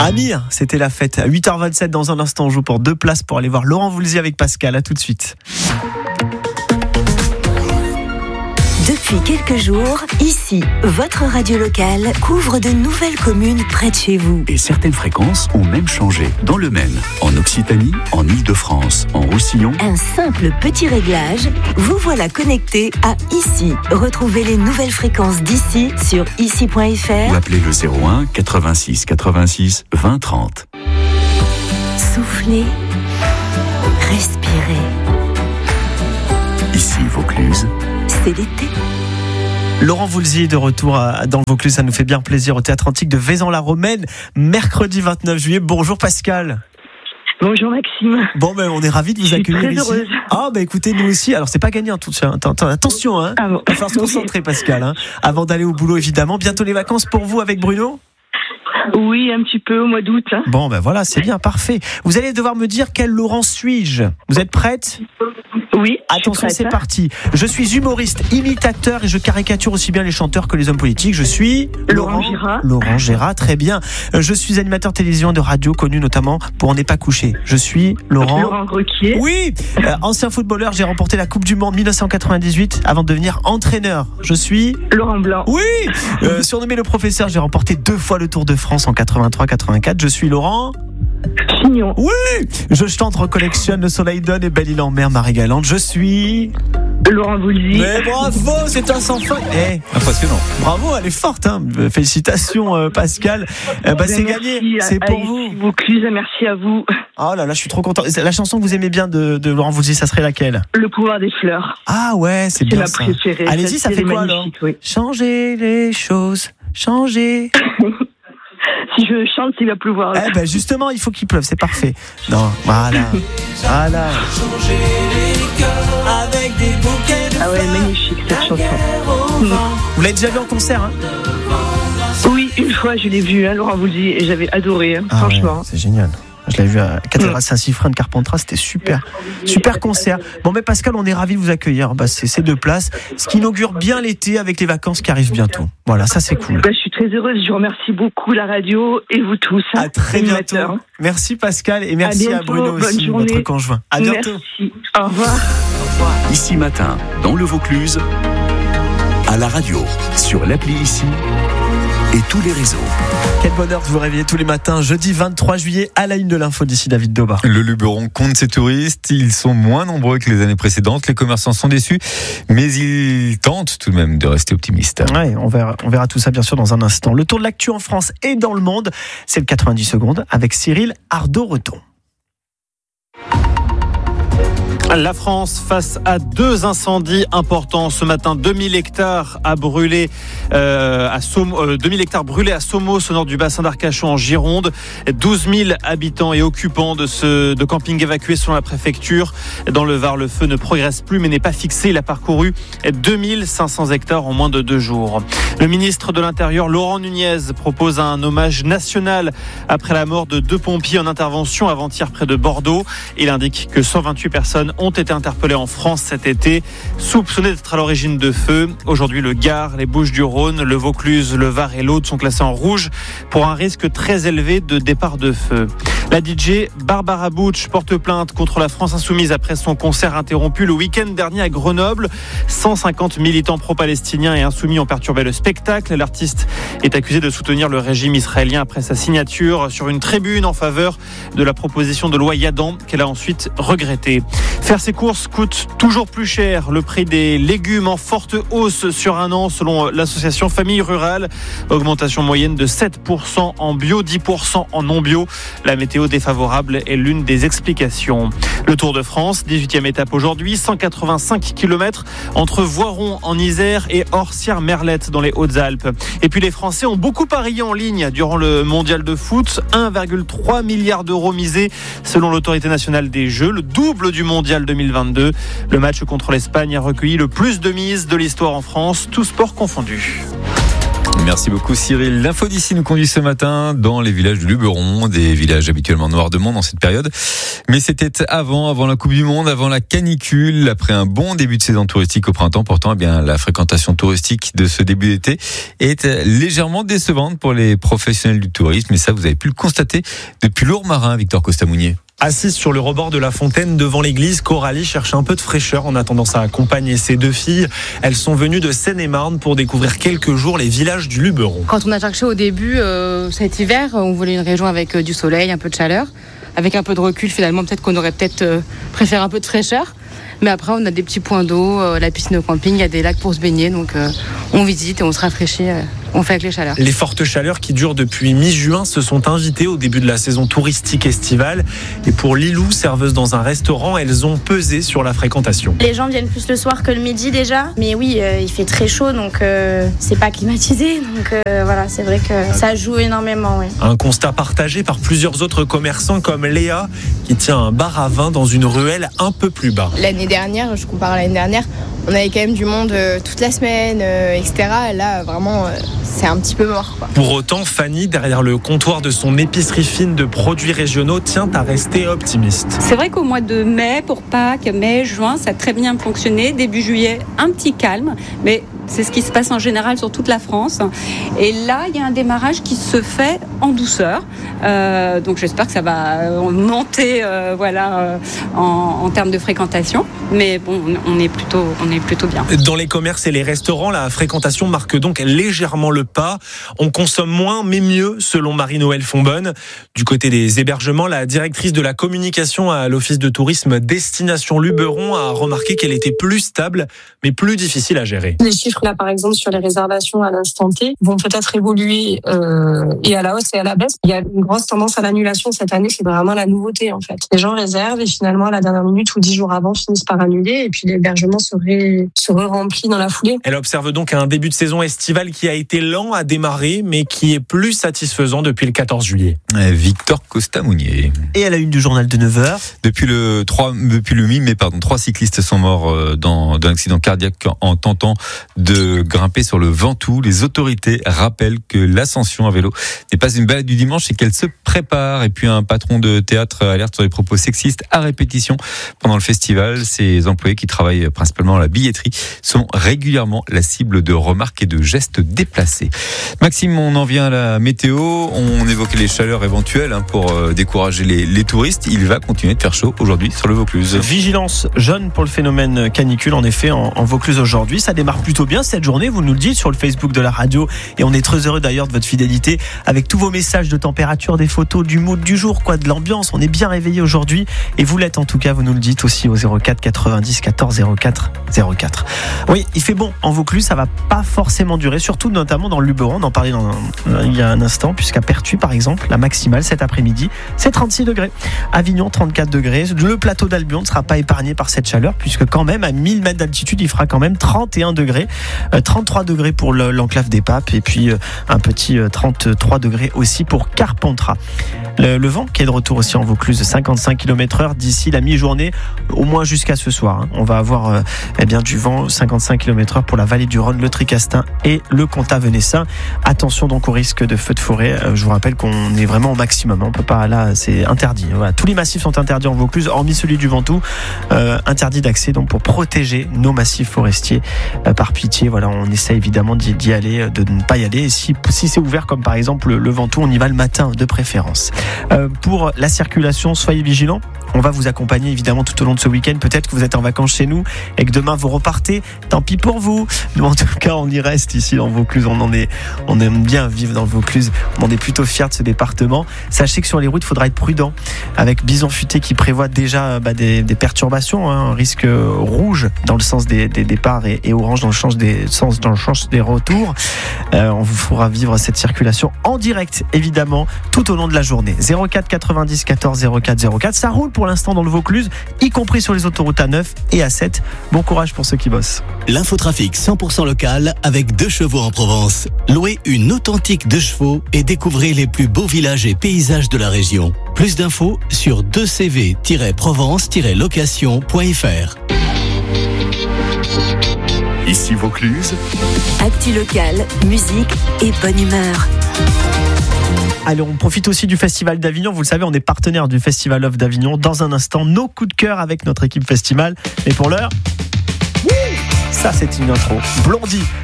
Amir, c'était la fête. À 8h27, dans un instant, on joue pour 2 places pour aller voir Laurent Voulzy avec Pascal. À tout de suite. Depuis quelques jours, ici, votre radio locale couvre de nouvelles communes près de chez vous. Et certaines fréquences ont même changé. Dans le Maine, en Occitanie, en Île-de-France, en Roussillon. Un simple petit réglage, vous voilà connecté à ici. Retrouvez les nouvelles fréquences d'ici sur ici.fr Ou appelez le 01 86 86 20 30. Soufflez, respirez. Ici Vaucluse. C'est l'été. Laurent Voulzy de retour dans le Vaucluse, ça nous fait bien plaisir au Théâtre Antique de Vaison-la-Romaine, mercredi 29 juillet. Bonjour Pascal. Bonjour Maxime. Bon, ben on est ravis de vous accueillir ici. Je suis très heureuse. Ah, ben écoutez, nous aussi. Alors, c'est pas gagné, attention, hein. Ah bon. Il va falloir se concentrer, Pascal, hein, avant d'aller au boulot, évidemment. Bientôt les vacances pour vous avec Bruno? Oui, un petit peu au mois d'août. Bon, ben voilà, c'est bien, parfait. Vous allez devoir me dire quel Laurent suis-je. Vous êtes prête? Oui. Attention, c'est parti. Je suis humoriste, imitateur et je caricature aussi bien les chanteurs que les hommes politiques. Je suis Laurent Gérard. Laurent Gérard, très bien. Je suis animateur télévision et de radio connu notamment pour On n'est pas couché. Je suis Laurent Ruquier. Oui, ancien footballeur, j'ai remporté la Coupe du Monde 1998 avant de devenir entraîneur. Je suis Laurent Blanc. Oui, surnommé le professeur, j'ai remporté 2 fois le Tour de France en 83-84. Je suis Laurent Fignon. Oui, je chante, recollectionne, Le Soleil donne et Belle Île en Mer, Marie-Galante. Je suis Laurent Voulzy. Mais bravo, c'est un sans fin. Impressionnant. Bravo, elle est forte, hein. Félicitations Pascal. C'est gagné, c'est pour vous. Vaucluse, merci à vous. Oh là là, je suis trop content. La chanson que vous aimez bien de Laurent Voulzy, ça serait laquelle? Le pouvoir des fleurs. Ah ouais, c'est bien ma ça. préférée. Allez-y, ça fait quoi alors? Oui. Changer les choses, changer. Si je chante, il va pleuvoir. Eh ben justement, il faut qu'il pleuve, c'est parfait. Non, voilà. Changer les cœurs avec des bouquets de fleurs. Ah ouais, magnifique cette chanson. Vous l'avez déjà vu en concert, hein? Oui, une fois je l'ai vu, Laurent Voulzy, et j'avais adoré, franchement. Ouais, c'est génial. Je l'ai vu à Cathédrale Saint-Siffrin de Carpentras, c'était super concert. Bon, mais Pascal, on est ravis de vous accueillir. C'est ces 2 places, ce qui inaugure bien l'été avec les vacances qui arrivent bientôt. Voilà, ça c'est cool. Je suis très heureuse, je remercie beaucoup la radio et vous tous. À très bientôt. Merci Pascal et merci à Bruno aussi, notre conjoint. À bientôt. Merci. Au revoir. Ici matin, dans le Vaucluse, à la radio, sur l'appli Ici et tous les réseaux. Quel bonheur de vous réveiller tous les matins, jeudi 23 juillet, à la une de l'info d'ici David Doba. Le Luberon compte ses touristes, ils sont moins nombreux que les années précédentes, les commerçants sont déçus, mais ils tentent tout de même de rester optimistes. Ouais, on verra tout ça bien sûr dans un instant. Le tour de l'actu en France et dans le monde, c'est le 90 secondes avec Cyril Ardo-Reton. La France face à 2 incendies importants ce matin. 2000 hectares à brûler 2000 hectares brûlés à Somos au nord du bassin d'Arcachon en Gironde. 12 000 habitants et occupants de camping évacués selon la préfecture. Dans le Var, le feu ne progresse plus mais n'est pas fixé. Il a parcouru 2500 hectares en moins de 2 jours. Le ministre de l'Intérieur, Laurent Nunez, propose un hommage national après la mort de 2 pompiers en intervention avant-hier près de Bordeaux. Il indique que 128 personnes ont été interpellés en France cet été, soupçonnés d'être à l'origine de feux. Aujourd'hui, le Gard, les Bouches-du-Rhône, le Vaucluse, le Var et l'Aude sont classés en rouge pour un risque très élevé de départ de feu. La DJ Barbara Butch porte plainte contre la France Insoumise après son concert interrompu le week-end dernier à Grenoble. 150 militants pro-palestiniens et insoumis ont perturbé le spectacle. L'artiste est accusé de soutenir le régime israélien après sa signature sur une tribune en faveur de la proposition de loi Yadan qu'elle a ensuite regrettée. Faire ses courses coûte toujours plus cher. Le prix des légumes en forte hausse sur un an selon l'association Famille Rurale. Augmentation moyenne de 7% en bio, 10% en non bio. La météo défavorable est l'une des explications. Le Tour de France, 18e étape aujourd'hui, 185 km entre Voiron en Isère et Orsières-Merlette dans les Hautes-Alpes. Et puis les Français ont beaucoup parié en ligne durant le mondial de foot. 1,3 milliard d'euros misés selon l'autorité nationale des Jeux, le double du mondial 2022. Le match contre l'Espagne a recueilli le plus de mises de l'histoire en France, tous sports confondus. Merci beaucoup Cyril. L'info d'ici nous conduit ce matin dans les villages du Luberon, des villages habituellement noirs de monde en cette période. Mais c'était avant la Coupe du Monde, avant la canicule, après un bon début de saison touristique au printemps. Pourtant, la fréquentation touristique de ce début d'été est légèrement décevante pour les professionnels du tourisme. Et ça, vous avez pu le constater depuis Lourmarin, Victor Costamounier. Assise sur le rebord de la fontaine devant l'église, Coralie cherche un peu de fraîcheur en attendant sa compagne et ses 2 filles. Elles sont venues de Seine-et-Marne pour découvrir quelques jours les villages du Luberon. Quand on a cherché au début, cet hiver, on voulait une région avec du soleil, un peu de chaleur. Avec un peu de recul, finalement, peut-être qu'on aurait préféré un peu de fraîcheur. Mais après, on a des petits points d'eau, la piscine au camping, il y a des lacs pour se baigner. Donc, on visite et on se rafraîchit. On fait avec les chaleurs. Les fortes chaleurs qui durent depuis mi-juin se sont invitées au début de la saison touristique estivale. Et pour Lilou, serveuse dans un restaurant, elles ont pesé sur la fréquentation. Les gens viennent plus le soir que le midi déjà. Mais oui, il fait très chaud, donc c'est pas climatisé. Donc voilà, c'est vrai que ça joue énormément. Oui. Un constat partagé par plusieurs autres commerçants comme Léa, qui tient un bar à vin dans une ruelle un peu plus bas. L'année dernière, je compare à l'année dernière, on avait quand même du monde toute la semaine, etc. Et là, vraiment, c'est un petit peu mort, quoi. Pour autant, Fanny, derrière le comptoir de son épicerie fine de produits régionaux, tient à rester optimiste. C'est vrai qu'au mois de mai, pour Pâques, mai, juin, ça a très bien fonctionné. Début juillet, un petit calme, mais c'est ce qui se passe en général sur toute la France. Et là, il y a un démarrage qui se fait en douceur. Donc j'espère que ça va monter en termes de fréquentation. Mais bon, on est plutôt bien. Dans les commerces et les restaurants, la fréquentation marque donc légèrement le pas. On consomme moins, mais mieux, selon Marie-Noëlle Fonbonne. Du côté des hébergements, la directrice de la communication à l'Office de tourisme Destination Luberon a remarqué qu'elle était plus stable, mais plus difficile à gérer. Les chiffres là, par exemple, sur les réservations à l'instant T, vont peut-être évoluer et à la hausse et à la baisse. Il y a une grosse tendance à l'annulation cette année, c'est vraiment la nouveauté en fait. Les gens réservent et finalement à la dernière minute ou 10 jours avant finissent par annuler et puis l'hébergement serait rempli dans la foulée. Elle observe donc un début de saison estivale qui a été lent à démarrer, mais qui est plus satisfaisant depuis le 14 juillet. Victor Costamounier. Et à la une du journal de 9h. Depuis le mi-mai, 3 cyclistes sont morts d'un accident cardiaque en tentant de grimper sur le Ventoux. Les autorités rappellent que l'ascension à vélo n'est pas une balade du dimanche et qu'elle se prépare. Et puis un patron de théâtre alerte sur les propos sexistes à répétition pendant le festival. Ces employés qui travaillent principalement à la billetterie sont régulièrement la cible de remarques et de gestes déplacés. Maxime, on en vient à la météo. On évoquait les chaleurs éventuelles pour décourager les touristes. Il va continuer de faire chaud aujourd'hui sur le Vaucluse. Vigilance jaune pour le phénomène canicule en effet en Vaucluse aujourd'hui. Ça démarre plutôt bien cette journée, vous nous le dites sur le Facebook de la radio et on est très heureux d'ailleurs de votre fidélité avec tous vos messages de température, des photos, du mood du jour, de l'ambiance. On est bien réveillés aujourd'hui et vous l'êtes en tout cas, vous nous le dites aussi au 04 90 14 04 04. Oui, il fait bon en Vaucluse, ça va pas forcément durer, surtout notamment dans le Luberon. On en parlait il y a un instant, puisqu'à Pertuis par exemple, la maximale cet après-midi, c'est 36 degrés. Avignon, 34 degrés. Le plateau d'Albion ne sera pas épargné par cette chaleur, puisque quand même à 1000 mètres d'altitude, il fera quand même 31 degrés. 33 degrés pour l'enclave des Papes et puis un petit 33 degrés aussi pour Carpentras. Le vent qui est de retour aussi en Vaucluse de 55 km/h d'ici la mi-journée, au moins jusqu'à ce soir. On va avoir du vent 55 km/h pour la vallée du Rhône, le Tricastin et le Comtat-Venessin. Attention donc au risque de feux de forêt. Je vous rappelle qu'on est vraiment au maximum. On peut pas, là, c'est interdit. Voilà. Tous les massifs sont interdits en Vaucluse, hormis celui du Ventoux. Interdit d'accès donc pour protéger nos massifs forestiers. Par pitié, voilà, on essaie évidemment d'y aller, de ne pas y aller. Et si c'est ouvert, comme par exemple le Ventoux, on y va le matin de préférence. Pour la circulation, soyez vigilants. On va vous accompagner évidemment tout au long de ce week-end. Peut-être que vous êtes en vacances chez nous et que demain vous repartez. Tant pis pour vous. Nous, en tout cas, on y reste ici dans le Vaucluse. On aime bien vivre dans le Vaucluse. On en est plutôt fiers de ce département. Sachez que sur les routes, il faudra être prudent. Avec Bison Futé qui prévoit déjà des perturbations, un risque rouge dans le sens des départs et orange dans le sens des retours. On vous fera vivre cette circulation en direct, évidemment, tout au long de la journée. 04 90 14 04 04. Ça roule pour l'instant dans le Vaucluse, y compris sur les autoroutes A9 et A7. Bon courage pour ceux qui bossent. L'infotrafic 100% local avec 2 chevaux en Provence. Louez une authentique 2 chevaux et découvrez les plus beaux villages et paysages de la région. Plus d'infos sur 2cv-provence-location.fr. Ici Vaucluse. Actu locale, musique et bonne humeur. Allez, on profite aussi du Festival d'Avignon. Vous le savez, on est partenaire du Festival of d'Avignon. Dans un instant, nos coups de cœur avec notre équipe festival. Mais pour l'heure, ça c'est une intro. Blondie.